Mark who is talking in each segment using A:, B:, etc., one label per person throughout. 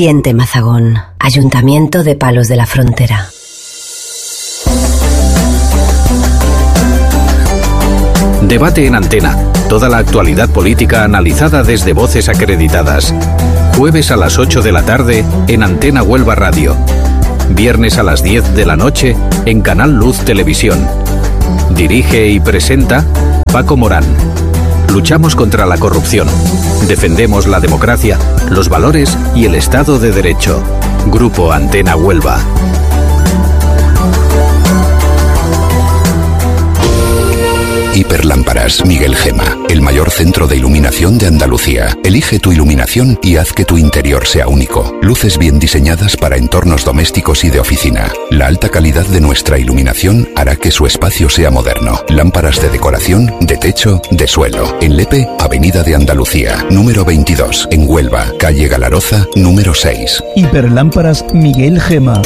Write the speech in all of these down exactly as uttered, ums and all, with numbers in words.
A: Siente Mazagón, Ayuntamiento de Palos de la Frontera.
B: Debate en Antena. Toda la actualidad política analizada desde voces acreditadas. Jueves a las ocho de la tarde en Antena Huelva Radio. Viernes a las diez de la noche en Canal Luz Televisión. Dirige y presenta Paco Morán. Luchamos contra la corrupción. Defendemos la democracia, los valores y el Estado de Derecho. Grupo Antena Huelva.
C: Hiperlámparas Miguel Gema, el mayor centro de iluminación de Andalucía. Elige tu iluminación y haz que tu interior sea único. Luces bien diseñadas para entornos domésticos y de oficina. La alta calidad de nuestra iluminación hará que su espacio sea moderno. Lámparas de decoración, de techo, de suelo. En Lepe, Avenida de Andalucía, número veintidós. En Huelva, calle Galaroza, número seis.
D: Hiperlámparas Miguel Gema.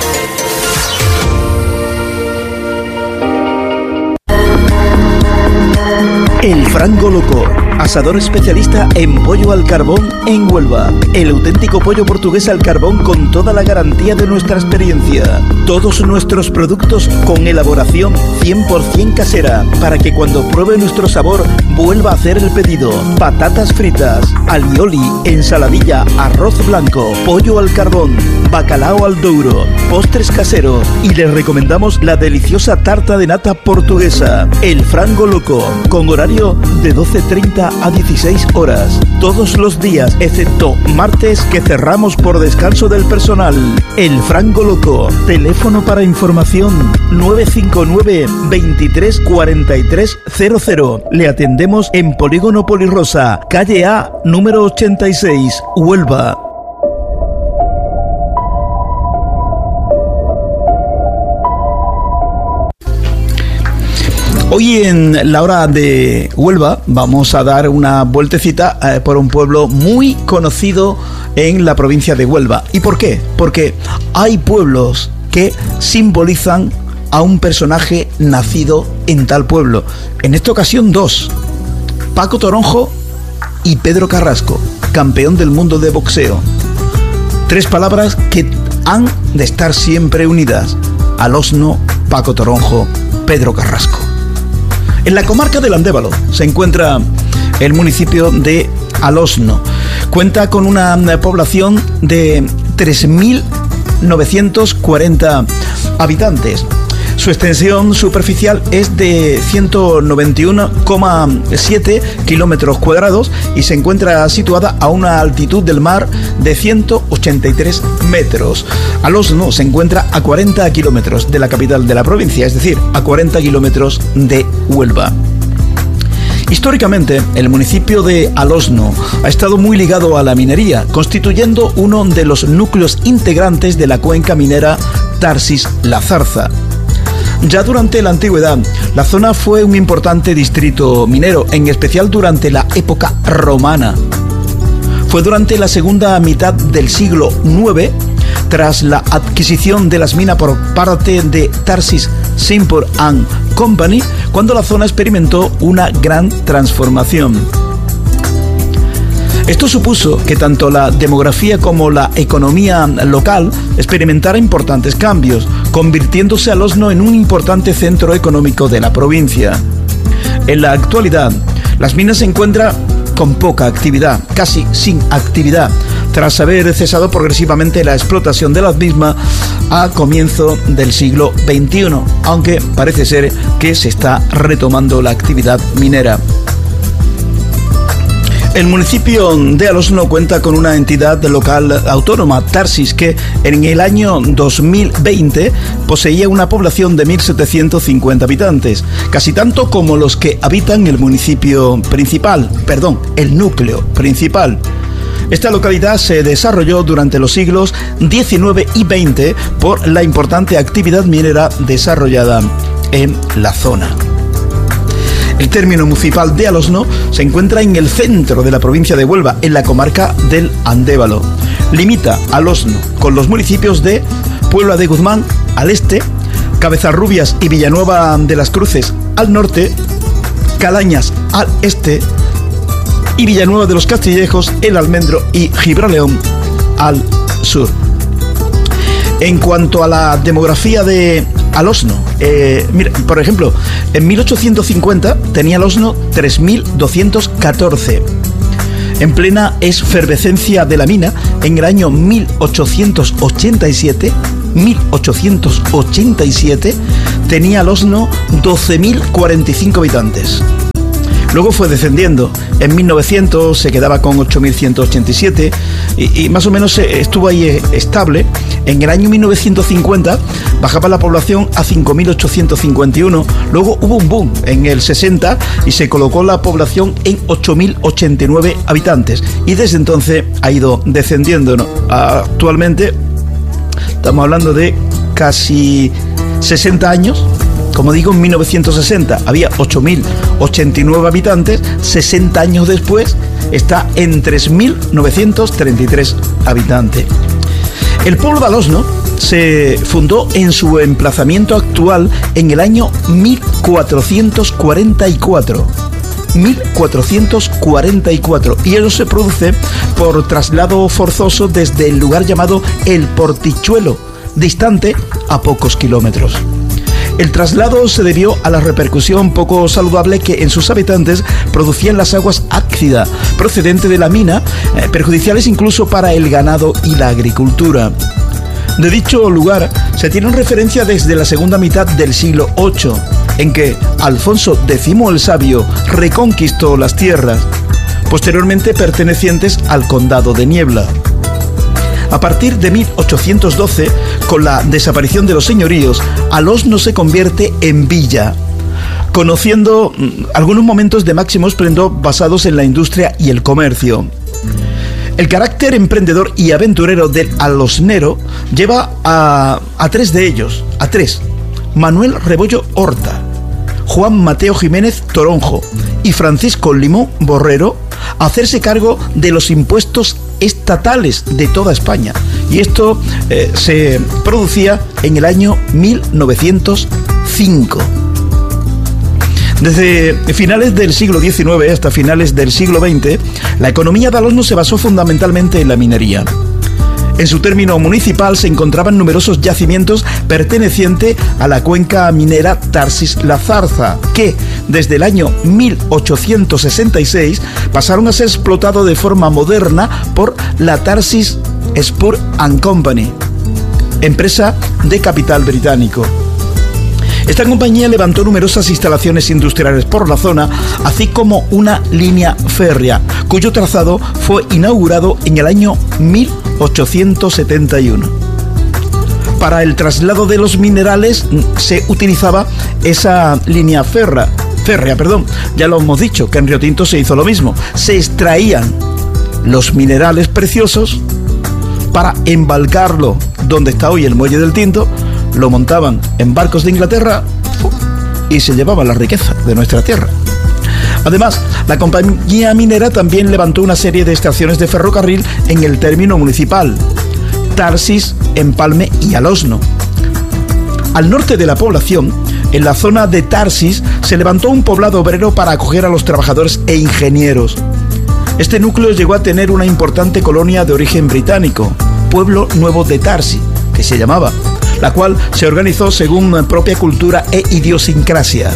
D: El Frango Loco, asador especialista en pollo al carbón en Huelva. El auténtico pollo portugués al carbón con toda la garantía de nuestra experiencia. Todos nuestros productos con elaboración cien por ciento casera, para que cuando pruebe nuestro sabor vuelva a hacer el pedido. Patatas fritas, alioli, ensaladilla, arroz blanco, pollo al carbón, bacalao al douro, postres caseros, y les recomendamos la deliciosa tarta de nata portuguesa. El Frango Loco, con horario de doce treinta a dieciséis horas, todos los días excepto martes, que cerramos por descanso del personal. El Frango Loco, teléfono para información nueve cinco nueve, veintitrés cuarenta y tres cero cero. Le atendemos en Polígono Polirosa, calle A, número ochenta y seis, Huelva. Hoy en la hora de Huelva vamos a dar una vueltecita eh, por un pueblo muy conocido en la provincia de Huelva. ¿Y por qué? Porque hay pueblos que simbolizan a un personaje nacido en tal pueblo. En esta ocasión dos: Paco Toronjo y Pedro Carrasco, campeón del mundo de boxeo. Tres palabras que han de estar siempre unidas: Alosno, Paco Toronjo, Pedro Carrasco. En la comarca del Andévalo se encuentra el municipio de Alosno. Cuenta con una población de tres mil novecientos cuarenta habitantes. Su extensión superficial es de ciento noventa y uno coma siete kilómetros cuadrados y se encuentra situada a una altitud del mar de ciento ochenta y tres metros. Alosno se encuentra a cuarenta kilómetros de la capital de la provincia, es decir, a cuarenta kilómetros de Huelva. Históricamente, el municipio de Alosno ha estado muy ligado a la minería, constituyendo uno de los núcleos integrantes de la cuenca minera Tarsis-La Zarza. Ya durante la antigüedad, la zona fue un importante distrito minero, en especial durante la época romana. Fue durante la segunda mitad del siglo noveno, tras la adquisición de las minas por parte de Tarsis Simper and Company, cuando la zona experimentó una gran transformación. Esto supuso que tanto la demografía como la economía local experimentara importantes cambios, convirtiéndose Alosno en un importante centro económico de la provincia. En la actualidad, las minas se encuentran con poca actividad, casi sin actividad, tras haber cesado progresivamente la explotación de las mismas a comienzo del siglo veintiuno, aunque parece ser que se está retomando la actividad minera. El municipio de Alosno cuenta con una entidad local autónoma, Tarsis, que en el año dos mil veinte poseía una población de mil setecientos cincuenta habitantes, casi tanto como los que habitan el municipio principal, perdón, el núcleo principal. Esta localidad se desarrolló durante los siglos diecinueve y veinte por la importante actividad minera desarrollada en la zona. El término municipal de Alosno se encuentra en el centro de la provincia de Huelva, en la comarca del Andévalo. Limita Alosno con los municipios de Puebla de Guzmán al este, Cabezarrubias y Villanueva de las Cruces al norte, Calañas al este y Villanueva de los Castillejos, El Almendro y Gibraleón al sur. En cuanto a la demografía de Alosno, eh, mira, por ejemplo, en mil ochocientos cincuenta tenía Alosno tres mil doscientos catorce. En plena efervescencia de la mina, en el año mil ochocientos ochenta y siete, mil ochocientos ochenta y siete tenía Alosno doce mil cuarenta y cinco habitantes. Luego fue descendiendo. En mil novecientos se quedaba con ocho mil ciento ochenta y siete y, y más o menos estuvo ahí estable. En el año mil novecientos cincuenta bajaba la población a cinco mil ochocientos cincuenta y uno. Luego hubo un boom en el sesenta y se colocó la población en ocho mil ochenta y nueve habitantes. Y desde entonces ha ido descendiendo, ¿no? Actualmente estamos hablando de casi sesenta años. Como digo, en mil novecientos sesenta había ocho mil ochenta y nueve habitantes, sesenta años después está en tres mil novecientos treinta y tres habitantes. El pueblo de Alosno se fundó en su emplazamiento actual en el año mil cuatrocientos cuarenta y cuatro. mil cuatrocientos cuarenta y cuatro, y ello se produce por traslado forzoso desde el lugar llamado El Portichuelo, distante a pocos kilómetros. El traslado se debió a la repercusión poco saludable que en sus habitantes producían las aguas ácidas procedente de la mina, eh, perjudiciales incluso para el ganado y la agricultura. De dicho lugar se tiene referencia desde la segunda mitad del siglo octavo, en que Alfonso décimo el Sabio reconquistó las tierras, posteriormente pertenecientes al condado de Niebla. A partir de mil ochocientos doce, con la desaparición de los señoríos, Alosno se convierte en villa, conociendo algunos momentos de máximo esplendor basados en la industria y el comercio. El carácter emprendedor y aventurero del alosnero lleva a, a tres de ellos, a tres, Manuel Rebollo Horta, Juan Mateo Jiménez Toronjo y Francisco Limón Borrero, a hacerse cargo de los impuestos estatales de toda España. Y esto eh, se producía en el año mil novecientos cinco. Desde finales del siglo diecinueve hasta finales del siglo veinte, la economía de Alosno se basó fundamentalmente en la minería. En su término municipal se encontraban numerosos yacimientos pertenecientes a la cuenca minera Tarsis-La Zarza, que desde el año mil ochocientos sesenta y seis pasaron a ser explotados de forma moderna por la Tarsis Spur and Company, empresa de capital británico. Esta compañía levantó numerosas instalaciones industriales por la zona, así como una línea férrea, cuyo trazado fue inaugurado en el año mil ochocientos setenta y uno. Para el traslado de los minerales se utilizaba esa línea férrea, férrea, perdón. Ya lo hemos dicho, que en Río Tinto se hizo lo mismo. Se extraían los minerales preciosos para embarcarlo donde está hoy el muelle del Tinto, lo montaban en barcos de Inglaterra y se llevaban la riqueza de nuestra tierra. Además, la compañía minera también levantó una serie de estaciones de ferrocarril en el término municipal, Tarsis, Empalme y Alosno. Al norte de la población, en la zona de Tarsis, se levantó un poblado obrero para acoger a los trabajadores e ingenieros. Este núcleo llegó a tener una importante colonia de origen británico, Pueblo Nuevo de Tarsis, que se llamaba, la cual se organizó según propia cultura e idiosincrasia.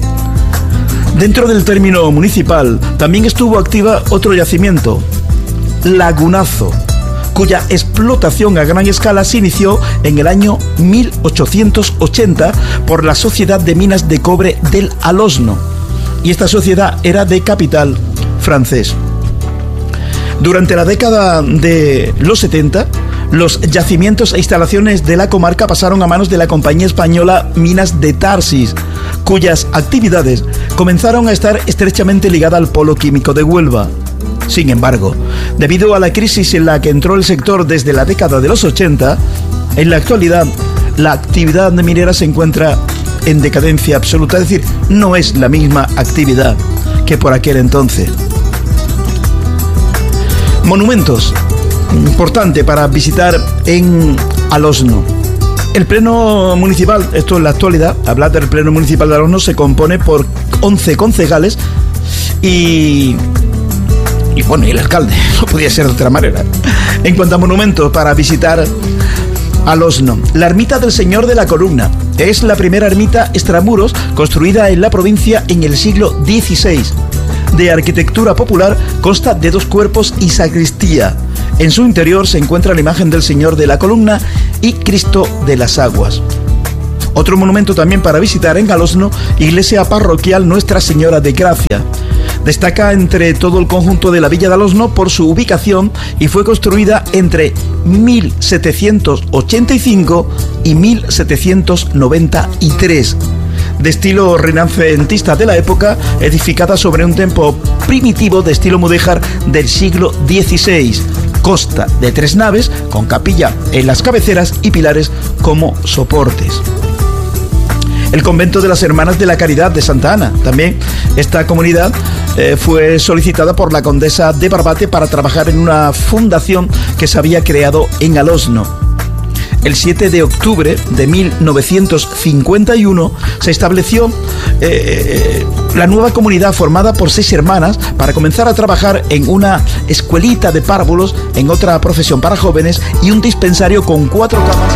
D: Dentro del término municipal también estuvo activa otro yacimiento, Lagunazo, cuya explotación a gran escala se inició en el año mil ochocientos ochenta por la Sociedad de Minas de Cobre del Alosno, y esta sociedad era de capital francés. Durante la década de los setenta, los yacimientos e instalaciones de la comarca pasaron a manos de la compañía española Minas de Tarsis, cuyas actividades comenzaron a estar estrechamente ligadas al polo químico de Huelva. Sin embargo, debido a la crisis en la que entró el sector desde la década de los ochenta, en la actualidad la actividad minera se encuentra en decadencia absoluta, es decir, no es la misma actividad que por aquel entonces. Monumentos. Importante para visitar en Alosno. El pleno municipal, esto en la actualidad, hablar del pleno municipal de Alosno, se compone por once concejales y Y bueno, y el alcalde, no podía ser de otra manera. En cuanto a monumentos para visitar al Osno, la ermita del Señor de la Columna es la primera ermita extramuros construida en la provincia en el siglo dieciséis. De arquitectura popular, consta de dos cuerpos y sacristía. En su interior se encuentra la imagen del Señor de la Columna y Cristo de las Aguas. Otro monumento también para visitar en Alosno, iglesia parroquial Nuestra Señora de Gracia. Destaca entre todo el conjunto de la villa de Alosno por su ubicación y fue construida entre mil setecientos ochenta y cinco y mil setecientos noventa y tres. De estilo renacentista de la época, edificada sobre un templo primitivo de estilo mudéjar del siglo dieciséis. Consta de tres naves con capilla en las cabeceras y pilares como soportes. El convento de las Hermanas de la Caridad de Santa Ana. También esta comunidad eh, fue solicitada por la condesa de Barbate para trabajar en una fundación que se había creado en Alosno. El siete de octubre de mil novecientos cincuenta y uno se estableció eh, la nueva comunidad formada por seis hermanas para comenzar a trabajar en una escuelita de párvulos, en otra profesión para jóvenes y un dispensario con cuatro camas.